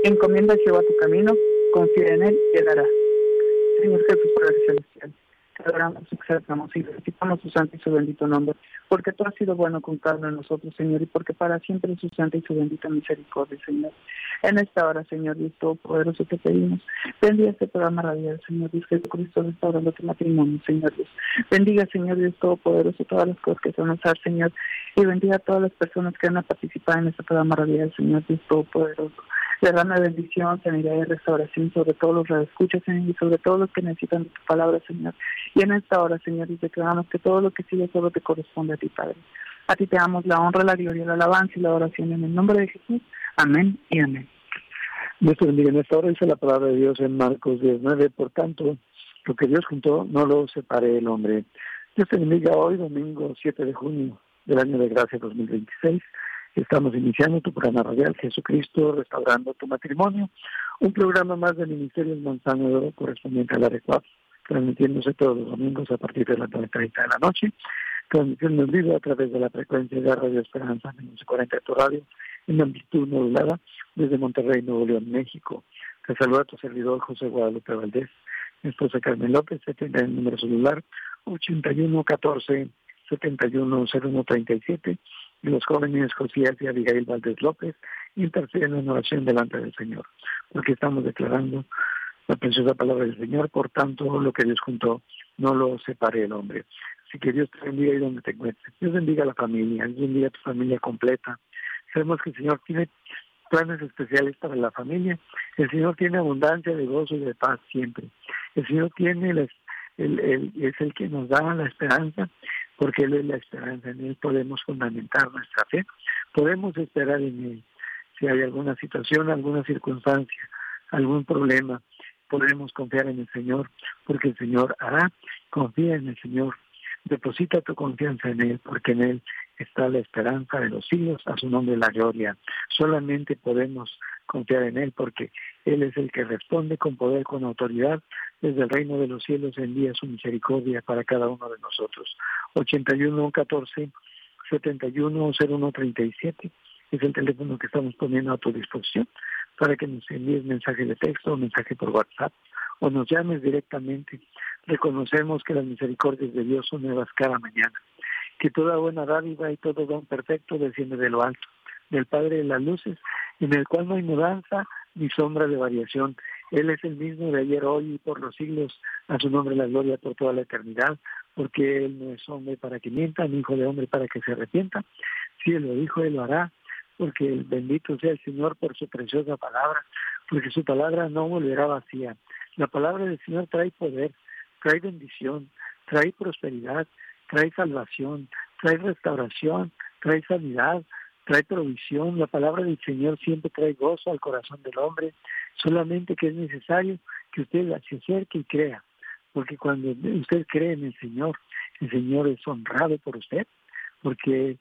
Encomienda a Jehová tu camino, confía en él y él hará. Señor Jesús, Padre Celestial, te adoramos, exaltamos y glorificamos su santo y su bendito nombre, porque tú has sido bueno con cada uno de nosotros, Señor, y porque para siempre es su santa y su bendita misericordia, Señor. En esta hora, Señor Dios Todopoderoso, te pedimos, bendiga este programa radial, Señor Dios Jesucristo, restaurando tu matrimonio, Señor Dios. Bendiga, Señor Dios Todopoderoso, todas las cosas que se van a usar, Señor, y bendiga a todas las personas que van a participar en este programa radial, Señor Dios Todopoderoso. Derrama bendición, sanidad y restauración sobre todos los radioescuchas, Señor, y sobre todos los que necesitan de tu palabra, Señor. Y en esta hora, Señor, y declaramos que todo lo que sigue solo te corresponde a ti, Padre. A ti te damos la honra, la gloria, la alabanza y la oración en el nombre de Jesús. Amén y amén. Dios te bendiga. En esta hora dice la palabra de Dios en Marcos 19. Por tanto, lo que Dios juntó, no lo separe el hombre. Dios te bendiga hoy, domingo 7 de junio del año de gracia 2026. Estamos iniciando tu programa radial Jesucristo Restaurando tu Matrimonio, un programa más del Ministerio Manzano de Oro correspondiente al área 4, transmitiéndose todos los domingos a partir de las 9:30 de la noche, transmitiendo en vivo a través de la frecuencia de Radio Esperanza 40 de tu radio, en amplitud modulada, desde Monterrey, Nuevo León, México. Te saluda tu servidor José Guadalupe Valdés, mi esposa Carmen López, se tiene el número celular 8114-710137, y los jóvenes Josías y Abigail Valdés López interceden en oración delante del Señor, porque estamos declarando la preciosa palabra del Señor. Por tanto, lo que Dios juntó, no lo separe el hombre. Así que Dios te bendiga ahí donde te encuentres. Dios bendiga a la familia, Dios bendiga a tu familia completa. Sabemos que el Señor tiene planes especiales para la familia. El Señor tiene abundancia de gozo y de paz siempre. El Señor tiene es el que nos da la esperanza, porque Él es la esperanza. En Él podemos fundamentar nuestra fe, podemos esperar en Él. Si hay alguna situación, alguna circunstancia, algún problema, podemos confiar en el Señor, porque el Señor hará. Confía en el Señor, deposita tu confianza en Él, porque en Él está la esperanza de los siglos, a su nombre la gloria. Solamente podemos confiar en Él, porque Él es el que responde con poder, con autoridad. Desde el reino de los cielos envía su misericordia para cada uno de nosotros. 8114-710137 es el teléfono que estamos poniendo a tu disposición para que nos envíes mensaje de texto o mensaje por WhatsApp o nos llames directamente. Reconocemos que las misericordias de Dios son nuevas cada mañana, que toda buena dádiva y todo don perfecto desciende de lo alto, del Padre de las luces, en el cual no hay mudanza ni sombra de variación. Él es el mismo de ayer, hoy y por los siglos. A su nombre la gloria por toda la eternidad, porque Él no es hombre para que mienta, ni hijo de hombre para que se arrepienta. Si Él lo dijo, Él lo hará, porque el bendito sea el Señor por su preciosa palabra, porque su palabra no volverá vacía. La palabra del Señor trae poder, trae bendición, trae prosperidad, trae salvación, trae restauración, trae sanidad, trae provisión. La palabra del Señor siempre trae gozo al corazón del hombre, solamente que es necesario que usted se acerque y crea, porque cuando usted cree en el Señor es honrado por usted, porque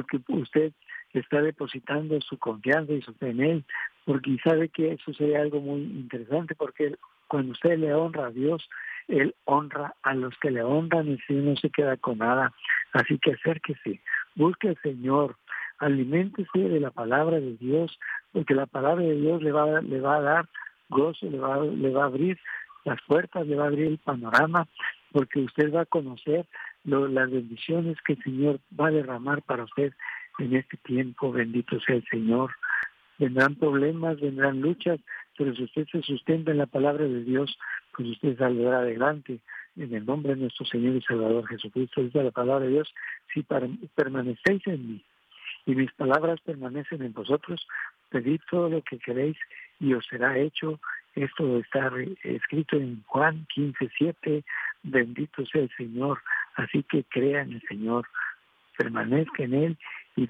usted está depositando su confianza y su fe en Él, porque sabe que sucede algo muy interesante, porque cuando usted le honra a Dios, Él honra a los que le honran, el Señor no se queda con nada. Así que acérquese, busque al Señor, aliméntese de la palabra de Dios, porque la palabra de Dios le va a dar gozo, le va a abrir las puertas, le va a abrir el panorama, porque usted va a conocer las bendiciones que el Señor va a derramar para usted en este tiempo. Bendito sea el Señor. Vendrán problemas, vendrán luchas, pero si usted se sustenta en la palabra de Dios, pues usted saldrá adelante. En el nombre de nuestro Señor y Salvador Jesucristo, dice la palabra de Dios: si permanecéis en mí y mis palabras permanecen en vosotros, pedid todo lo que queréis y os será hecho. Esto está escrito en Juan 15:7. Bendito sea el Señor. Así que crea en el Señor, permanezca en Él y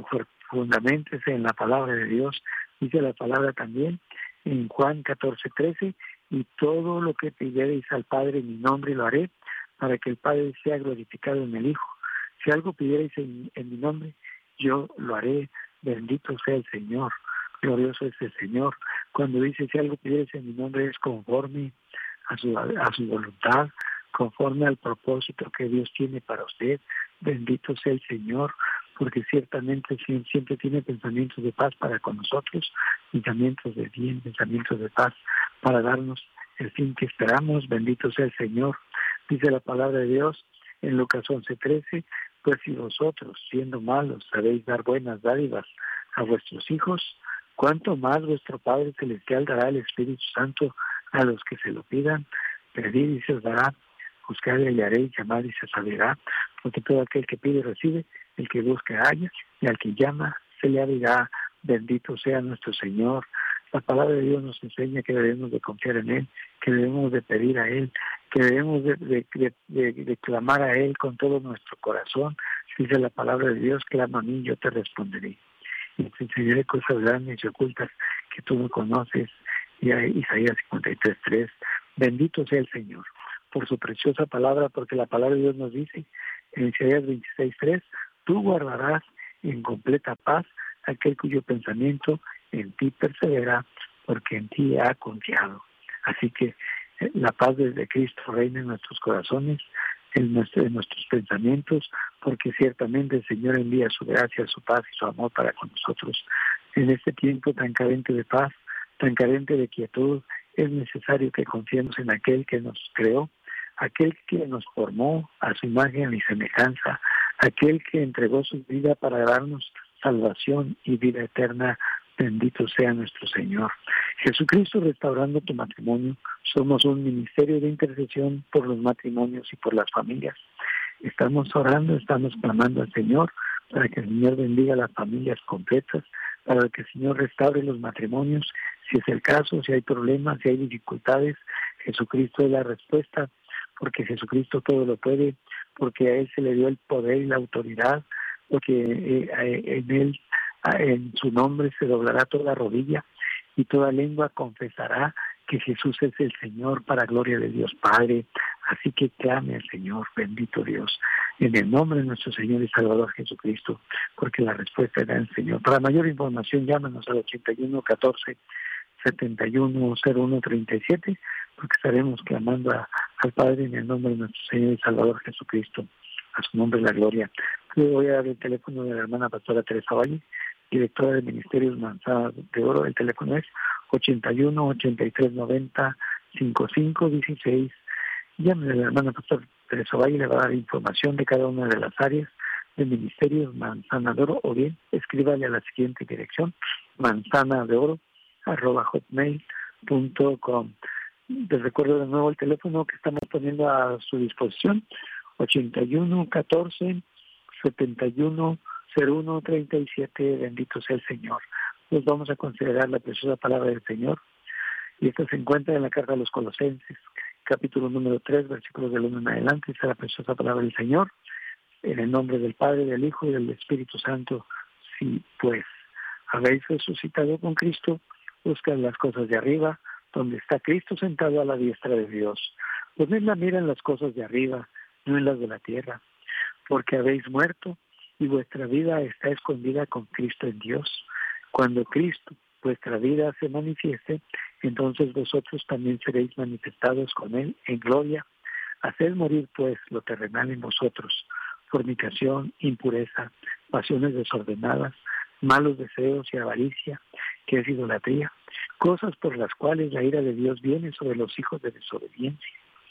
fundamentese en la palabra de Dios. Dice la palabra también en Juan 14:13: y todo lo que pidiereis al Padre en mi nombre lo haré, para que el Padre sea glorificado en el Hijo. Si algo pidiereis en mi nombre, yo lo haré. Bendito sea el Señor, glorioso es el Señor. Cuando dice si algo pidiereis en mi nombre, es conforme a su voluntad, conforme al propósito que Dios tiene para usted. Bendito sea el Señor, porque ciertamente siempre tiene pensamientos de paz para con nosotros, pensamientos de bien, pensamientos de paz para darnos el fin que esperamos. Bendito sea el Señor. Dice la palabra de Dios en Lucas 11:13, pues si vosotros, siendo malos, sabéis dar buenas dádivas a vuestros hijos, ¿cuánto más vuestro Padre Celestial dará el Espíritu Santo a los que se lo pidan? Pedid y se os dará, buscad y hallaréis, llamad y se os abrirá, porque todo aquel que pide recibe, el que busca halla, y al que llama se le abrirá. Bendito sea nuestro Señor. La palabra de Dios nos enseña que debemos de confiar en Él, que debemos de pedir a Él, que debemos de clamar a Él con todo nuestro corazón. Dice la palabra de Dios, clama a mí, yo te responderé. Y te enseñaré cosas grandes y ocultas que tú no conoces. Y Isaías 53:3. Bendito sea el Señor por su preciosa palabra, porque la palabra de Dios nos dice en Isaías 26:3, tú guardarás en completa paz aquel cuyo pensamiento en ti persevera, porque en ti ha confiado. Así que la paz desde Cristo reina en nuestros corazones, en nuestros pensamientos, porque ciertamente el Señor envía su gracia, su paz y su amor para con nosotros. En este tiempo tan carente de paz, tan carente de quietud, es necesario que confiemos en aquel que nos creó, aquel que nos formó a su imagen y semejanza, aquel que entregó su vida para darnos salvación y vida eterna. Bendito sea nuestro Señor. Jesucristo restaurando tu matrimonio. Somos un ministerio de intercesión por los matrimonios y por las familias. Estamos orando, estamos clamando al Señor para que el Señor bendiga las familias completas, para que el Señor restaure los matrimonios. Si es el caso, si hay problemas, si hay dificultades, Jesucristo es la respuesta, porque Jesucristo todo lo puede, porque a Él se le dio el poder y la autoridad, porque en Él, en su nombre se doblará toda rodilla y toda lengua confesará que Jesús es el Señor, para gloria de Dios Padre. Así que clame al Señor, bendito Dios, en el nombre de nuestro Señor y Salvador Jesucristo, porque la respuesta era el Señor. Para mayor información, llámanos al 81-14-7101-37, porque estaremos clamando al Padre en el nombre de nuestro Señor y Salvador Jesucristo. A su nombre la gloria. Yo voy a dar el teléfono de la hermana pastora Teresa Valle, directora de Ministerios Manzana de Oro. El teléfono es 81-8390-5516. Llámele a la hermana pastora Teresa Valle, le va a dar información de cada una de las áreas de Ministerios Manzana de Oro, o bien escríbale a la siguiente dirección, manzanadeoro@hotmail.com. Les recuerdo de nuevo el teléfono que estamos poniendo a su disposición, 81-14-7101-37. Bendito sea el Señor. Pues vamos a considerar la preciosa palabra del Señor, y esta se encuentra en la carta a los Colosenses, capítulo número 3, versículos del 1 en adelante. Esta es la preciosa palabra del Señor. En el nombre del Padre, del Hijo y del Espíritu Santo. Sí, pues, habéis resucitado con Cristo, buscad las cosas de arriba, donde está Cristo sentado a la diestra de Dios. Poned la mira en las cosas de arriba, no en las de la tierra, porque habéis muerto y vuestra vida está escondida con Cristo en Dios. Cuando Cristo, vuestra vida, se manifieste, entonces vosotros también seréis manifestados con Él en gloria. Haced morir pues lo terrenal en vosotros: fornicación, impureza, pasiones desordenadas, malos deseos y avaricia, que es idolatría, cosas por las cuales la ira de Dios viene sobre los hijos de desobediencia,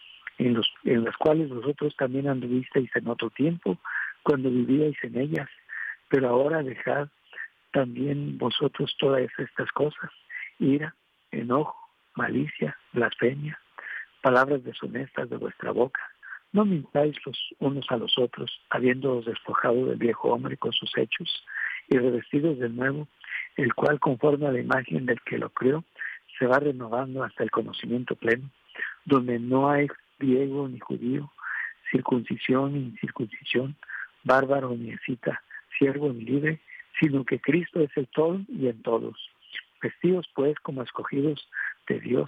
en las cuales vosotros también anduvisteis en otro tiempo, cuando vivíais en ellas, pero ahora dejad también vosotros todas estas cosas: ira, enojo, malicia, blasfemia, palabras deshonestas de vuestra boca. No mintáis los unos a los otros, habiéndoos despojado del viejo hombre con sus hechos, y revestidos del nuevo, el cual, conforme a la imagen del que lo creó, se va renovando hasta el conocimiento pleno, donde no hay griego ni judío, circuncisión ni incircuncisión, bárbaro ni escita, siervo ni libre, sino que Cristo es el todo y en todos. Vestidos pues como escogidos de Dios,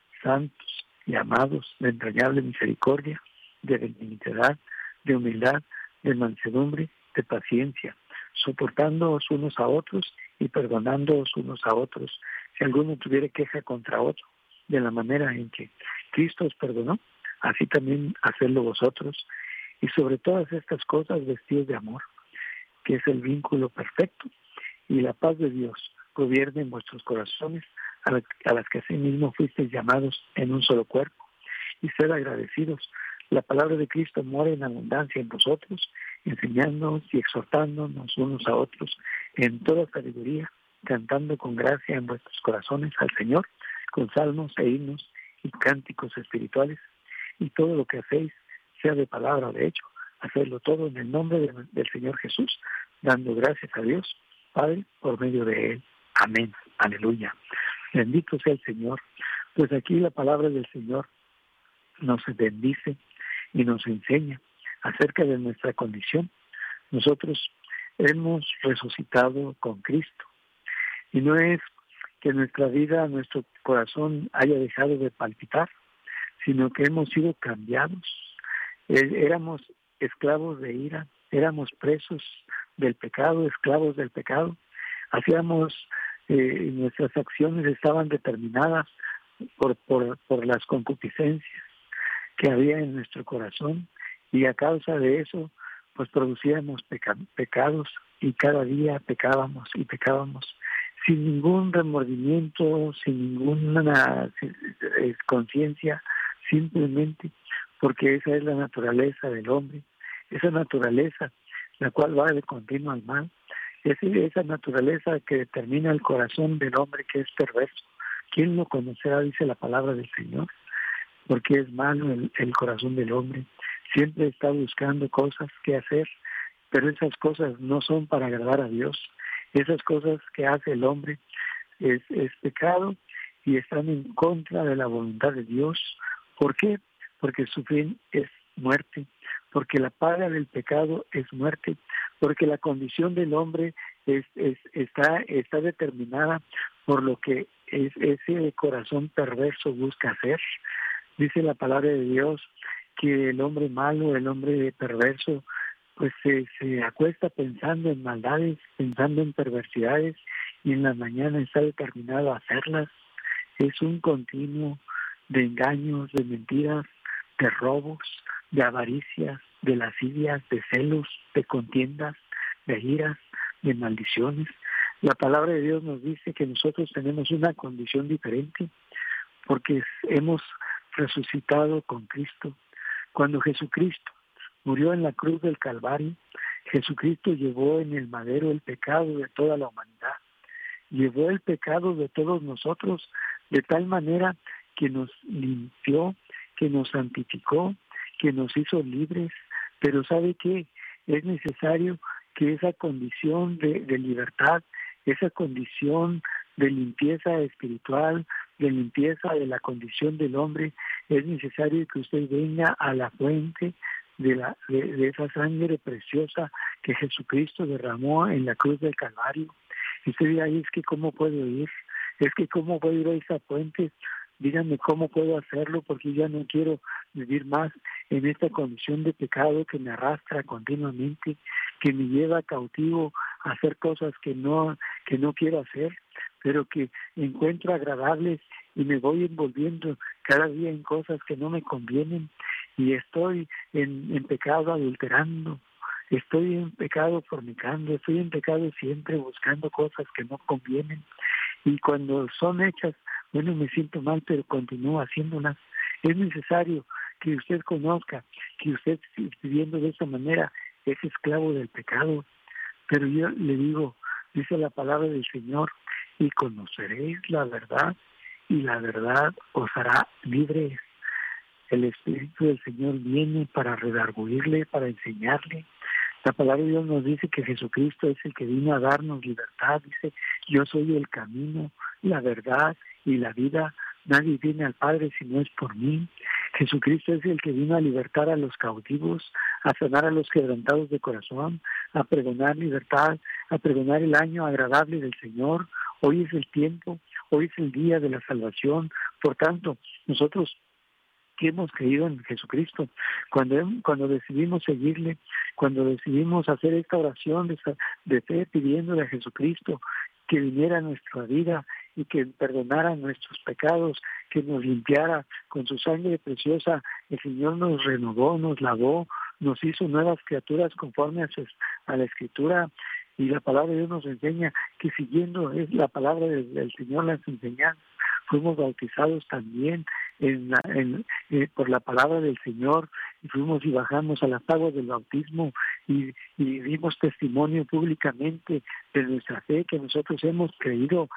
santos y amados, de entrañable misericordia, de benignidad, de humildad, de mansedumbre, de paciencia, soportándoos unos a otros y perdonándoos unos a otros, si alguno tuviera queja contra otro, de la manera en que Cristo os perdonó, así también hacedlo vosotros. Y sobre todas estas cosas, vestidos de amor, que es el vínculo perfecto, y la paz de Dios gobierne en vuestros corazones, a las que asimismo fuisteis llamados en un solo cuerpo, y sed agradecidos. La palabra de Cristo mora en abundancia en vosotros, enseñándonos y exhortándonos unos a otros en toda sabiduría, cantando con gracia en vuestros corazones al Señor, con salmos e himnos y cánticos espirituales, y todo lo que hacéis, sea de palabra o de hecho, hacedlo todo en el nombre del Señor Jesús, dando gracias a Dios, Padre, por medio de Él. Amén. Aleluya. Bendito sea el Señor. Pues aquí la palabra del Señor nos bendice y nos enseña acerca de nuestra condición. Nosotros hemos resucitado con Cristo, y no es que nuestra vida, nuestro corazón haya dejado de palpitar, sino que hemos sido cambiados. Éramos esclavos de ira, éramos presos del pecado, esclavos del pecado. Hacíamos, nuestras acciones estaban determinadas por las concupiscencias que había en nuestro corazón, y a causa de eso pues producíamos pecados, y cada día pecábamos y pecábamos sin ningún remordimiento, sin ninguna conciencia, simplemente porque esa es la naturaleza del hombre, esa naturaleza la cual va de continuo al mal, esa naturaleza que determina el corazón del hombre, que es perverso. ¿Quién lo conocerá? Dice la palabra del Señor, porque es malo el corazón del hombre. Siempre está buscando cosas que hacer, pero esas cosas no son para agradar a Dios. Esas cosas que hace el hombre es pecado, y están en contra de la voluntad de Dios. ¿Por qué? Porque su fin es muerte, porque la paga del pecado es muerte, porque la condición del hombre está determinada por lo que ese corazón perverso busca hacer. Dice la palabra de Dios que el hombre malo, el hombre perverso, pues se acuesta pensando en maldades, pensando en perversidades, y en la mañana está determinado a hacerlas. Es un continuo de engaños, de mentiras, de robos, de avaricias, de lascivias, de celos, de contiendas, de iras, de maldiciones. La palabra de Dios nos dice que nosotros tenemos una condición diferente porque hemos resucitado con Cristo. Cuando Jesucristo murió en la cruz del Calvario, Jesucristo llevó en el madero el pecado de toda la humanidad. Llevó el pecado de todos nosotros de tal manera que nos limpió, que nos santificó, que nos hizo libres. Pero ¿sabe qué? Es necesario que esa condición de libertad, esa condición de limpieza espiritual, de limpieza de la condición del hombre, es necesario que usted venga a la fuente de esa sangre preciosa que Jesucristo derramó en la cruz del Calvario. Y usted dirá, es que ¿cómo puedo ir? Es que ¿cómo puedo ir a esa fuente? Díganme cómo puedo hacerlo, porque ya no quiero vivir más en esta condición de pecado que me arrastra continuamente, que me lleva cautivo a hacer cosas que no quiero hacer, pero que encuentro agradables, y me voy envolviendo cada día en cosas que no me convienen, y estoy en pecado adulterando, estoy en pecado fornicando, estoy en pecado siempre buscando cosas que no convienen, y cuando son hechas, bueno, me siento mal, pero continúo haciéndolas. Es necesario que usted conozca que usted, viviendo de esa manera, es esclavo del pecado. Pero yo le digo, dice la palabra del Señor, y conoceréis la verdad, y la verdad os hará libres. El Espíritu del Señor viene para redarguirle, para enseñarle. La palabra de Dios nos dice que Jesucristo es el que vino a darnos libertad. Dice, yo soy el camino, la verdad y la vida. Nadie viene al Padre si no es por mí. Jesucristo es el que vino a libertar a los cautivos, a sanar a los quebrantados de corazón, a pregonar libertad, a pregonar el año agradable del Señor. Hoy es el tiempo, hoy es el día de la salvación. Por tanto, nosotros que hemos creído en Jesucristo, cuando decidimos seguirle, cuando decidimos hacer esta oración de fe pidiéndole a Jesucristo que viniera a nuestra vida y que perdonara nuestros pecados, que nos limpiara con su sangre preciosa, el Señor nos renovó, nos lavó, nos hizo nuevas criaturas conforme a la Escritura, y la palabra de Dios nos enseña que siguiendo es la palabra del Señor, las enseñanzas, fuimos bautizados también por la palabra del Señor, y fuimos y bajamos a las aguas del bautismo y dimos testimonio públicamente de nuestra fe, que nosotros hemos creído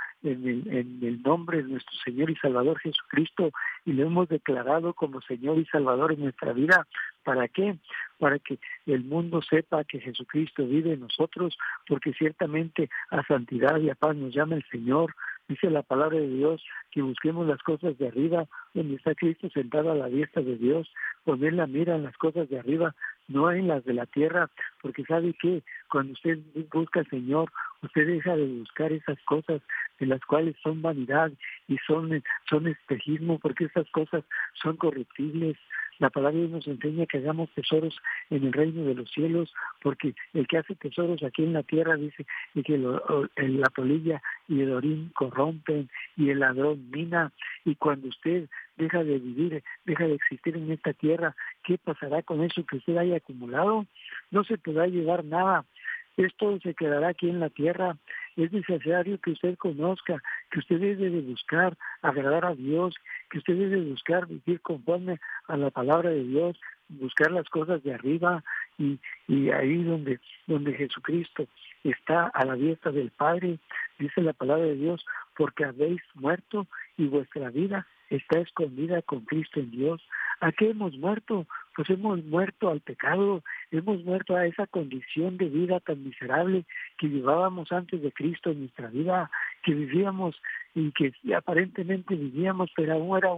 en el nombre de nuestro Señor y Salvador Jesucristo, y lo hemos declarado como Señor y Salvador en nuestra vida. ¿Para qué? Para que el mundo sepa que Jesucristo vive en nosotros, porque ciertamente a santidad y a paz nos llama el Señor. Dice la palabra de Dios que busquemos las cosas de arriba, donde está Cristo sentado a la diestra de Dios, poner la mira en las cosas de arriba, no en las de la tierra, porque sabe que cuando usted busca al Señor, usted deja de buscar esas cosas de las cuales son vanidad y son espejismo, porque esas cosas son corruptibles. La palabra de Dios nos enseña que hagamos tesoros en el reino de los cielos, porque el que hace tesoros aquí en la tierra dice que la polilla y el orín corrompen y el ladrón mina, y cuando usted deja de vivir, deja de existir en esta tierra, ¿qué pasará con eso que usted haya acumulado? No se podrá llevar nada. Esto se quedará aquí en la tierra. Es necesario que usted conozca, que usted debe de buscar agradar a Dios, que usted debe de buscar vivir conforme a la palabra de Dios, buscar las cosas de arriba, y ahí donde Jesucristo está a la diestra del Padre, dice la palabra de Dios, porque habéis muerto y vuestra vida está escondida con Cristo en Dios. ¿A qué hemos muerto? Pues hemos muerto al pecado, hemos muerto a esa condición de vida tan miserable que llevábamos antes de Cristo en nuestra vida, que vivíamos y que aparentemente vivíamos, pero aún era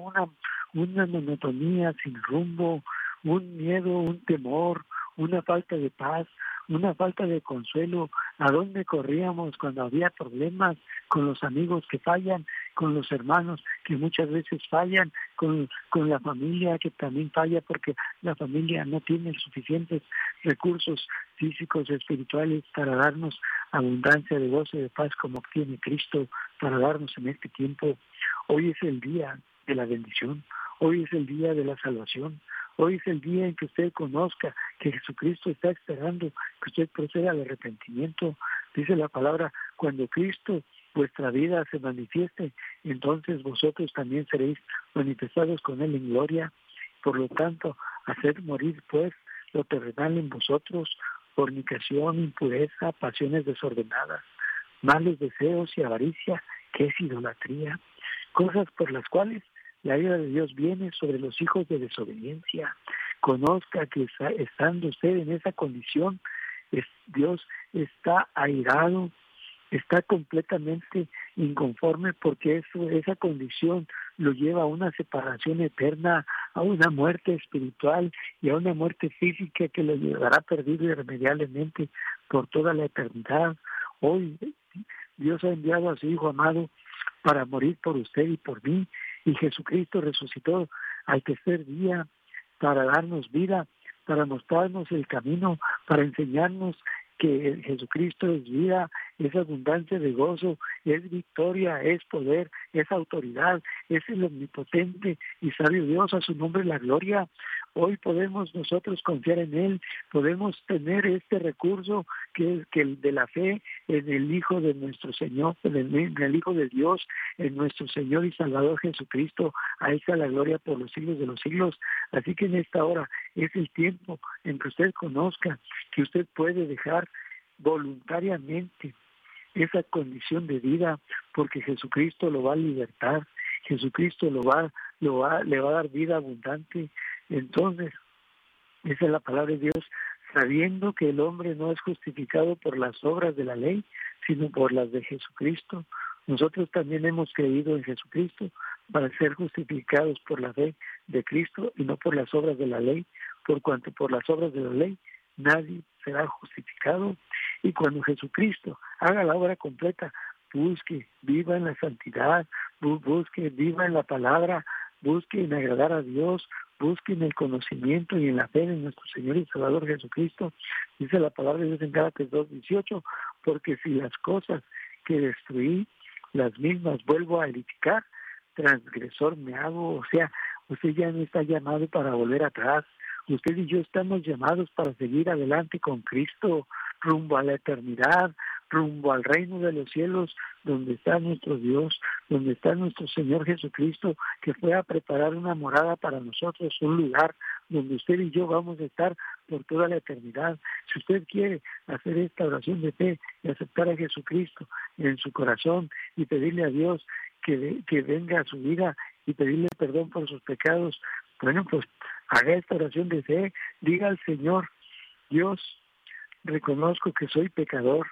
una monotonía sin rumbo, un miedo, un temor, una falta de paz, una falta de consuelo. ¿A dónde corríamos cuando había problemas? Con los amigos que fallan, con los hermanos que muchas veces fallan, con la familia que también falla, porque la familia no tiene suficientes recursos físicos, espirituales para darnos abundancia de gozo y de paz como tiene Cristo para darnos en este tiempo. Hoy es el día de la bendición, hoy es el día de la salvación. Hoy es el día en que usted conozca que Jesucristo está esperando que usted proceda al arrepentimiento. Dice la palabra, cuando Cristo, vuestra vida, se manifieste, entonces vosotros también seréis manifestados con Él en gloria. Por lo tanto, hacer morir pues lo terrenal en vosotros, fornicación, impureza, pasiones desordenadas, malos deseos y avaricia, que es idolatría, cosas por las cuales la ira de Dios viene sobre los hijos de desobediencia. Conozca que estando usted en esa condición, Dios está airado, está completamente inconforme, porque esa condición lo lleva a una separación eterna, a una muerte espiritual y a una muerte física que lo llevará perdido irremediablemente por toda la eternidad. Hoy Dios ha enviado a su Hijo amado para morir por usted y por mí, y Jesucristo resucitó al tercer día para darnos vida, para mostrarnos el camino, para enseñarnos que Jesucristo es vida, es abundancia de gozo, es victoria, es poder, es autoridad, es el omnipotente y sabio Dios, a su nombre la gloria. Hoy podemos nosotros confiar en Él, podemos tener este recurso que es el de la fe en el Hijo de nuestro Señor, en el Hijo de Dios, en nuestro Señor y Salvador Jesucristo. A Él sea la gloria por los siglos de los siglos. Así que en esta hora es el tiempo en que usted conozca que usted puede dejar voluntariamente esa condición de vida, porque Jesucristo lo va a libertar, Jesucristo le va a dar vida abundante. Entonces, esa es la palabra de Dios, sabiendo que el hombre no es justificado por las obras de la ley, sino por las de Jesucristo. Nosotros también hemos creído en Jesucristo para ser justificados por la fe de Cristo y no por las obras de la ley, por cuanto por las obras de la ley nadie será justificado. Y cuando Jesucristo haga la obra completa, busque, viva en la santidad, busque, viva en la palabra, busque en agradar a Dios, busque en el conocimiento y en la fe en nuestro Señor y Salvador Jesucristo. Dice la palabra de Dios en Gálatas 2:18, porque si las cosas que destruí, las mismas vuelvo a edificar, transgresor me hago. O sea, usted ya no está llamado para volver atrás. Usted y yo estamos llamados para seguir adelante con Cristo, rumbo a la eternidad, rumbo al reino de los cielos, donde está nuestro Dios, donde está nuestro Señor Jesucristo, que fue a preparar una morada para nosotros, un lugar donde usted y yo vamos a estar por toda la eternidad. Si usted quiere hacer esta oración de fe y aceptar a Jesucristo en su corazón y pedirle a Dios que venga a su vida y pedirle perdón por sus pecados, bueno, pues haga esta oración de fe, diga al Señor: Dios, reconozco que soy pecador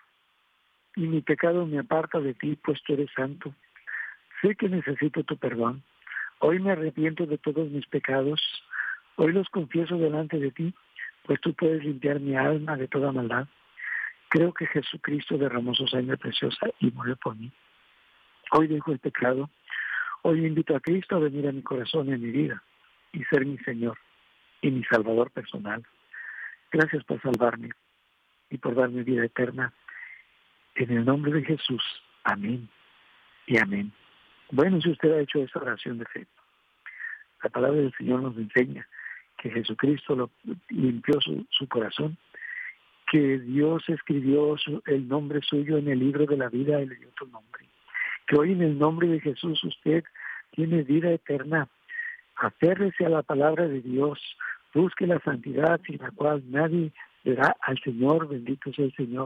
y mi pecado me aparta de ti, pues tú eres santo. Sé que necesito tu perdón. Hoy me arrepiento de todos mis pecados. Hoy los confieso delante de ti, pues tú puedes limpiar mi alma de toda maldad. Creo que Jesucristo derramó su sangre preciosa y murió por mí. Hoy dejo el pecado. Hoy invito a Cristo a venir a mi corazón y a mi vida y ser mi Señor y mi Salvador personal. Gracias por salvarme y por darme vida eterna. En el nombre de Jesús. Amén y amén. Bueno, si usted ha hecho esta oración de fe, la palabra del Señor nos enseña que Jesucristo limpió su corazón, que Dios escribió el nombre suyo en el libro de la vida y le dio tu nombre. Que hoy en el nombre de Jesús usted tiene vida eterna. Aférrese a la palabra de Dios, busque la santidad sin la cual nadie verá al Señor, bendito sea el Señor.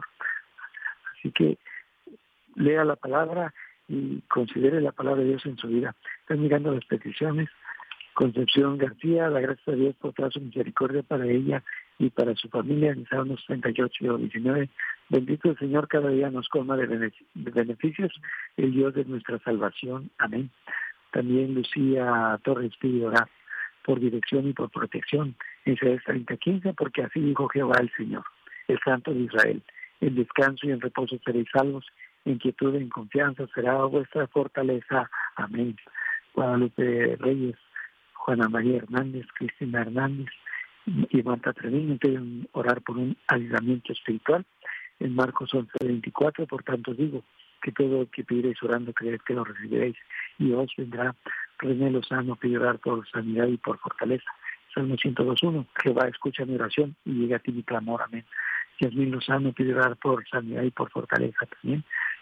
Así que lea la palabra y considere la palabra de Dios en su vida. Están mirando las peticiones. Concepción García, la gracia de Dios por toda su misericordia para ella y para su familia, en Salmos 38:19. Bendito el Señor, cada día nos colma de beneficios, el Dios de nuestra salvación. Amén. También Lucía Torres pide orar por dirección y por protección. Isaías 30:15, porque así dijo Jehová el Señor, el Santo de Israel: en descanso y en reposo seréis salvos, en quietud y en confianza será vuestra fortaleza. Amén. Guadalupe Reyes, Juana María Hernández, Cristina Hernández y Marta Treviño piden orar por un avivamiento espiritual. En Marcos 11:24, por tanto digo, que todo lo que pidierais orando, creed que lo recibiréis, y os vendrá. René Lozano pide orar por sanidad y por fortaleza. Salmo 102:1, Jehová escucha mi oración y llega a ti mi clamor. Amén. Yasmín Lozano pide orar por sanidad y por fortaleza también.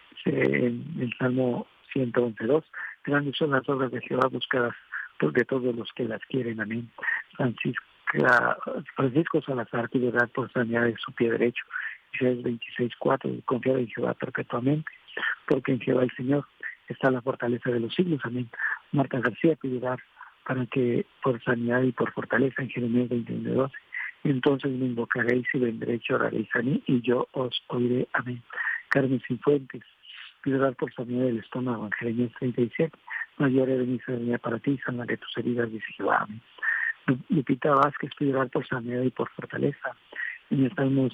En el Salmo 111:2, grandes son las obras de Jehová, buscadas de todos los que las quieren. Amén. Francisco Salazar pide orar por sanidad de su pie derecho. Isaías 26:4, confiar en Jehová perpetuamente, porque en Jehová el Señor está la fortaleza de los siglos. Amén. Marta García pide orar para que por sanidad y por fortaleza, en Jeremías 21:12. Entonces me invocaréis y vendréis, oraréis a mí y yo os oiré. Amén. Carmen Cifuentes pide orar por sanidad del estómago, en Jeremías 37. Mayor es mi sanidad para ti, sanaré tus heridas, dice Jehová. Amén. Lupita Vázquez pide orar por sanidad y por fortaleza. En el Salmo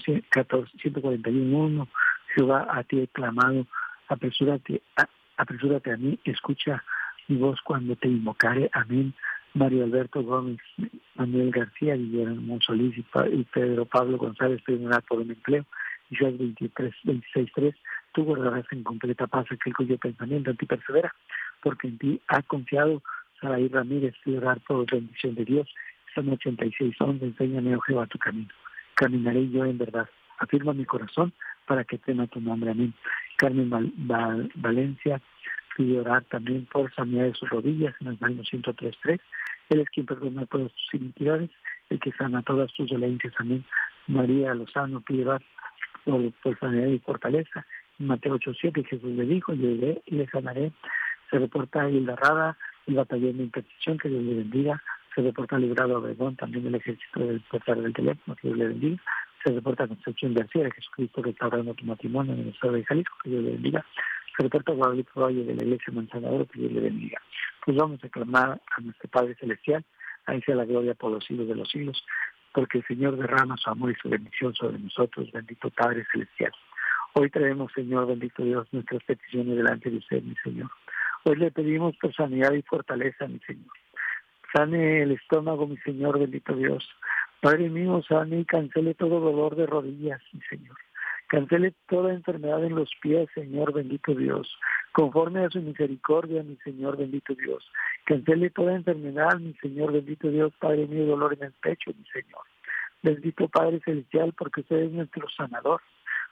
141:1, Jehová, a ti he clamado, apresúrate a mí, escucha mi voz cuando te invocare. Amén. Mario Alberto Gómez, Manuel García, Guillermo Solís y Pedro Pablo González piden orar por un empleo. Isaías 26:3, tú guardarás en completa paz aquel cuyo pensamiento en ti persevera, porque en ti ha confiado. Saraí Ramírez pide orar por bendición de Dios. Salmo 86:11, enséñame, oh Jehová, tu camino. Caminaré yo en verdad. Afirma mi corazón para que tema tu nombre. Amén. Carmen Valencia pide orar también por sanidad de sus rodillas, en el Salmo 103:3. Él es quien perdona todas tus iniquidades, el que sana todas tus dolencias. Amén. María Lozano pide orar por sanidad y fortaleza. En Mateo 8:7, Jesús le dijo: yo iré y le sanaré. Se reporta a Hilda Rada, el batallón de intercesión, que Dios le bendiga. Se reporta Librado Obregón, también del ejército del portal del teléfono, que Dios le bendiga. Se reporta Concepción García, de Jesucristo restaurando tu matrimonio en el estado de Jalisco, que Dios le bendiga. Se reporta Guadalupe Valle, de la Iglesia Manzanadero, que Dios le bendiga. Pues vamos a clamar a nuestro Padre Celestial, a él sea la gloria por los siglos de los siglos, porque el Señor derrama su amor y su bendición sobre nosotros, bendito Padre Celestial. Hoy traemos, Señor, bendito Dios, nuestras peticiones delante de usted, mi Señor. Hoy le pedimos por sanidad y fortaleza, mi Señor. Sane el estómago, mi Señor, bendito Dios. Padre mío, sane y cancele todo dolor de rodillas, mi Señor. Cancele toda enfermedad en los pies, Señor, bendito Dios. Conforme a su misericordia, mi Señor, bendito Dios. Cancele toda enfermedad, mi Señor, bendito Dios. Padre mío, dolor en el pecho, mi Señor. Bendito Padre Celestial, porque usted es nuestro sanador.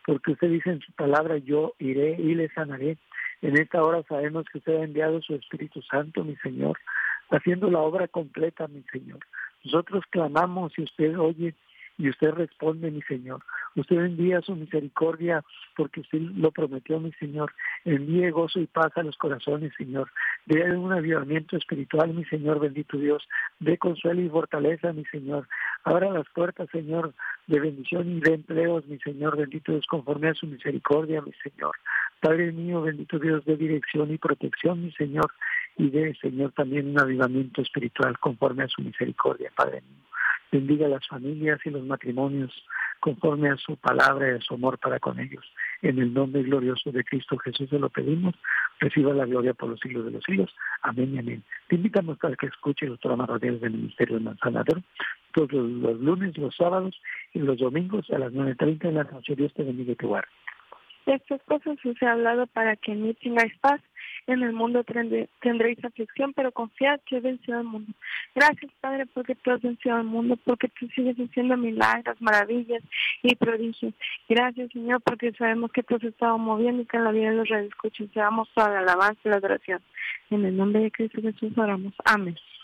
porque usted dice en su palabra, yo iré y le sanaré. En esta hora sabemos que usted ha enviado su Espíritu Santo, mi Señor, haciendo la obra completa, mi Señor. Nosotros clamamos y usted oye y usted responde, mi Señor. Usted envía su misericordia porque usted lo prometió, mi Señor. Envíe gozo y paz a los corazones, Señor. Dé un avivamiento espiritual, mi Señor, bendito Dios. Dé consuelo y fortaleza, mi Señor. Abra las puertas, Señor, de bendición y de empleos, mi Señor, bendito Dios, conforme a su misericordia, mi Señor. Padre mío, bendito Dios, de dirección y protección, mi Señor, y de, Señor, también un avivamiento espiritual conforme a su misericordia, Padre mío. Bendiga a las familias y los matrimonios conforme a su palabra y a su amor para con ellos. En el nombre glorioso de Cristo Jesús se lo pedimos. Reciba la gloria por los siglos de los siglos. Amén y amén. Te invitamos para que escuche los programas radiales del Ministerio de Manzanadero todos los lunes, los sábados y los domingos a las 9:30 de la noche. Dios te bendiga y te guarde. De estas cosas os he hablado para que en mí tengáis paz. En el mundo tendréis aflicción, pero confiad que he vencido al mundo. Gracias, Padre, porque tú has vencido al mundo, porque tú sigues haciendo milagros, maravillas y prodigios. Gracias, Señor, porque sabemos que tú has estado moviendo y que en la vida de los radioescuchas te damos toda la alabanza y la adoración. En el nombre de Cristo Jesús oramos. Amén.